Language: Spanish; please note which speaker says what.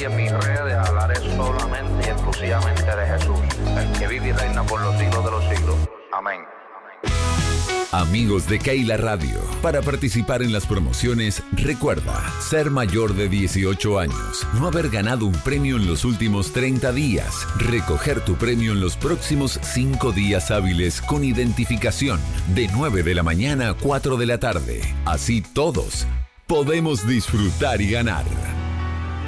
Speaker 1: y en mis redes hablaré solamente y exclusivamente de Jesús, el que vive y reina por los siglos de los siglos. Amén.
Speaker 2: Amigos de Keila Radio, para participar en las promociones, recuerda ser mayor de 18 años, no haber ganado un premio en los últimos 30 días, recoger tu premio en los próximos 5 días hábiles con identificación, de 9 de la mañana a 4 de la tarde. Así todos podemos disfrutar y ganar.